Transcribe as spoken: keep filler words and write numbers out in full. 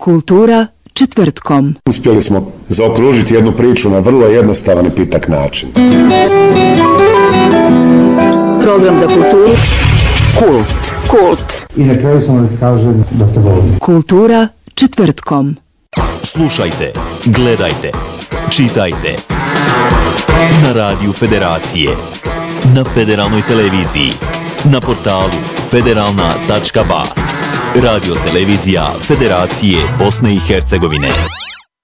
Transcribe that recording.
Kultura četvrtkom. Uspjeli smo zaokružiti jednu priču na vrlo jednostavan i pitak način. Program za kulturu. Kult. Kult. I na kraju samo da ti kažem da te volim. Kultura četvrtkom. Slušajte, gledajte, čitajte. Na radiju Federacije, na Federalnoj televiziji, na portalu federalna tačka ba. Radio televizija Federacije Bosne i Hercegovine.